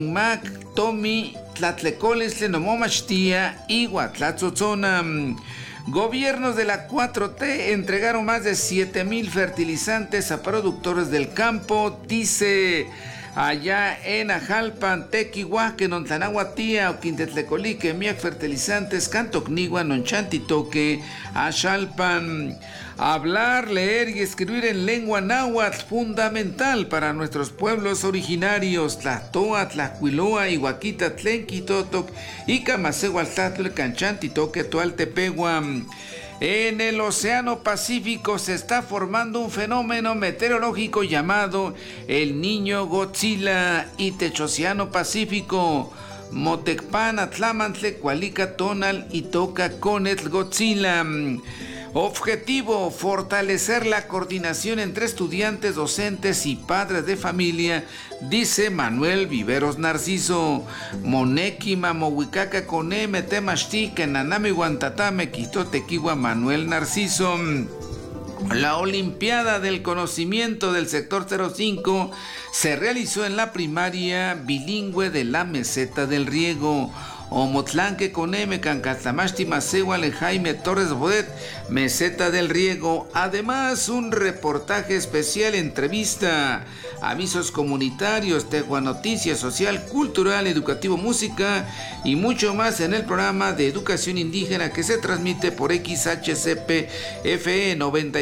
Mac, Tommy, Tlatlecoles, Lenomomachtia, Igua, Tlatzotzona. Gobiernos de la 4T entregaron más de 7,000 fertilizantes a productores del campo, dice allá en Ajalpan, Tequihuaque, Nontanahuatía, Oquintetlecolique, Miac Fertilizantes, Cantocnigua, Nonchantitoque, Axalpan. Hablar, leer y escribir en lengua náhuatl, fundamental para nuestros pueblos originarios, Tlatoa, Tlacuiloa, Iguaquita, Tlenquitotoc, Icamacehualtatl, Canchantitoque, Tualtepegua. En el Océano Pacífico se está formando un fenómeno meteorológico llamado el Niño Godzilla y Techocéano Pacífico. Motecpan, Atlamantle, Cualica, Tonal y Toca Conetl Godzilla. Objetivo: fortalecer la coordinación entre estudiantes, docentes y padres de familia, dice Manuel Viveros Narciso. Moneki, Mamohuicaca, Coneme, Temachtique, Nanami, Guantatame, Quitotequiwa, Manuel Narciso. La Olimpiada del Conocimiento del Sector 05 se realizó en la primaria bilingüe de la Meseta del Riego. Omotlanque, Coneme, Cancatlamachti, Macehuale, Jaime Torres Bodet, Meseta del Riego. Además, un reportaje especial, entrevista, avisos comunitarios, Tegua Noticias, social, cultural, educativo, música y mucho más en el programa de educación indígena que se transmite por XHCP FE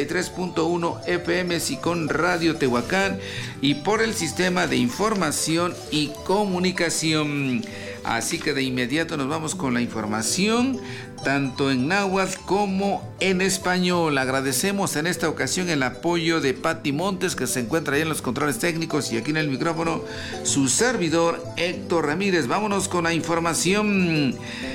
93.1 FM Sicón Radio Tehuacán y por el sistema de información y comunicación. Así que de inmediato nos vamos con la información, tanto en náhuatl como en español. Agradecemos en esta ocasión el apoyo de Pati Montes, que se encuentra ahí en los controles técnicos, y aquí en el micrófono su servidor Héctor Ramírez. Vámonos con la información.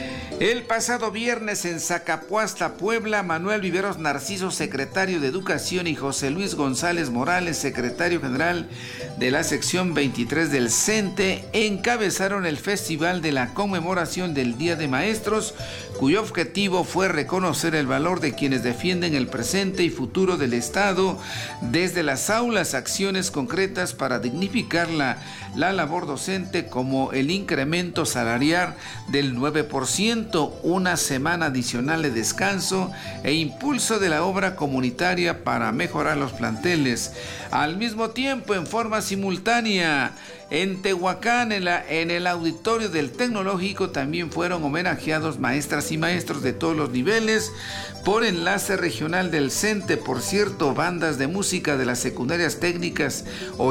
El pasado viernes en Zacapuasta, Puebla, Manuel Viveros Narciso, secretario de Educación, y José Luis González Morales, secretario general de la sección 23 del CENTE, encabezaron el Festival de la Conmemoración del Día de Maestros, cuyo objetivo fue reconocer el valor de quienes defienden el presente y futuro del Estado desde las aulas, acciones concretas para dignificar la labor docente, como el incremento salarial del 9%, una semana adicional de descanso e impulso de la obra comunitaria para mejorar los planteles. Al mismo tiempo, en forma simultánea, en Tehuacán, en el auditorio del Tecnológico, también fueron homenajeados maestras y maestros de todos los niveles por enlace regional del CENTE. Por cierto, bandas de música de las secundarias técnicas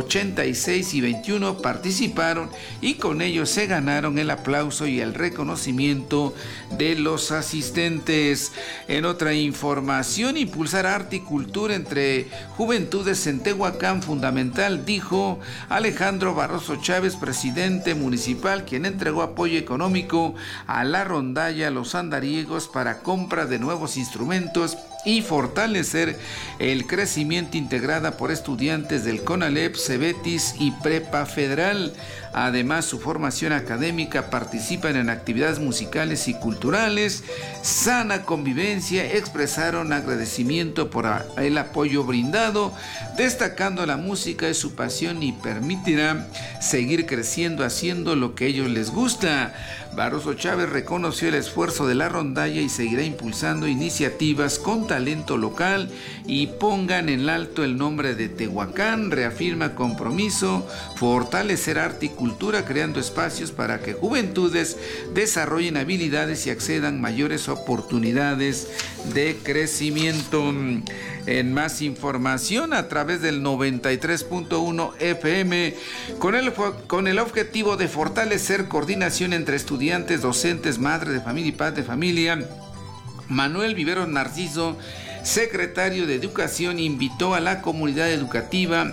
86 y 21 participaron y con ellos se ganaron el aplauso y el reconocimiento de los asistentes. En otra información, impulsar arte y cultura entre juventudes en Tehuacán, fundamental, dijo Alejandro Barroso Chávez, presidente municipal, quien entregó apoyo económico a la rondalla Los Andariegos para compra de nuevos instrumentos y fortalecer el crecimiento integrada por estudiantes del CONALEP, Cebetis y Prepa Federal. Además, su formación académica, participan en actividades musicales y culturales, sana convivencia. Expresaron agradecimiento por el apoyo brindado, destacando la música es su pasión y permitirá seguir creciendo haciendo lo que a ellos les gusta. Barroso Chávez reconoció el esfuerzo de la rondalla y seguirá impulsando iniciativas con talento local y pongan en alto el nombre de Tehuacán. Reafirma compromiso, fortalecer arte y cultura, creando espacios para que juventudes desarrollen habilidades y accedan mayores oportunidades de crecimiento. En más información, a través del 93.1 FM, con el objetivo de fortalecer coordinación entre estudiantes, docentes, madres de familia y padres de familia, Manuel Viveros Narciso, secretario de Educación, invitó a la comunidad educativa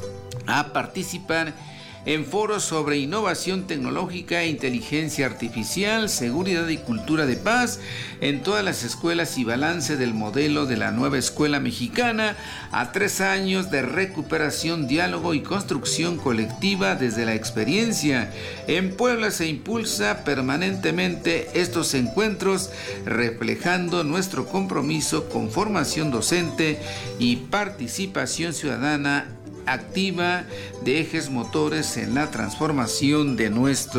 a participar en foros sobre innovación tecnológica, inteligencia artificial, seguridad y cultura de paz en todas las escuelas y balance del modelo de la nueva escuela mexicana a 3 años de recuperación, diálogo y construcción colectiva desde la experiencia. En Puebla se impulsa permanentemente estos encuentros, reflejando nuestro compromiso con formación docente y participación ciudadana activa de ejes motores en la transformación de nuestro